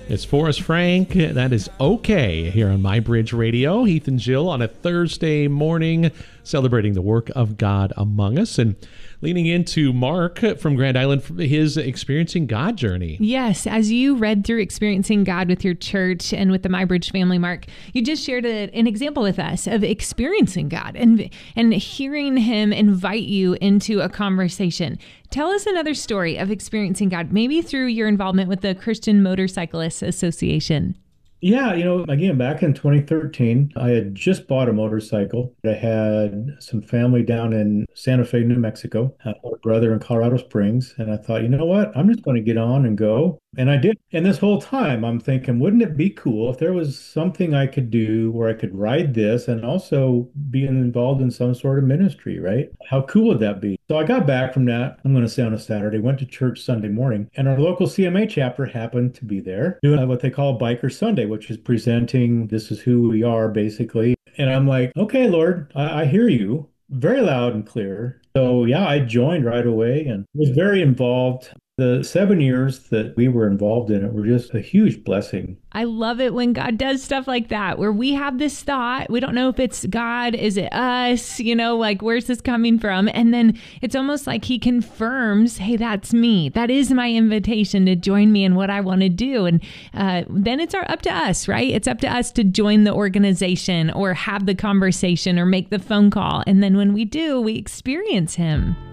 It's Forrest Frank. That is okay here on My Bridge Radio. Heath and Jill on a Thursday morning celebrating the work of God among us and leaning into Mark from Grand Island, his Experiencing God journey. Yes, as you read through Experiencing God with your church and with the My Bridge family, Mark, you just shared an example with us of experiencing God and hearing him invite you into a conversation. Tell us another story of experiencing God, maybe through your involvement with the Christian Motorcyclists Association. Yeah, again, back in 2013, I had just bought a motorcycle. I had some family down in Santa Fe, New Mexico, a brother in Colorado Springs. And I thought, you know what? I'm just going to get on and go. And I did. And this whole time I'm thinking, wouldn't it be cool if there was something I could do where I could ride this and also be involved in some sort of ministry, right? How cool would that be? So I got back from that, I'm going to say on a Saturday, went to church Sunday morning, and our local CMA chapter happened to be there doing what they call Biker Sunday, which is presenting, this is who we are, basically. And I'm like, okay, Lord, I hear you very loud and clear. So yeah, I joined right away and was very involved. The 7 years that we were involved in it were just a huge blessing. I love it when God does stuff like that, where we have this thought, we don't know if it's God, is it us, like where's this coming from? And then it's almost like he confirms, hey, that's me. That is my invitation to join me in what I want to do. And then it's up to us, right? It's up to us to join the organization or have the conversation or make the phone call. And then when we do, we experience him.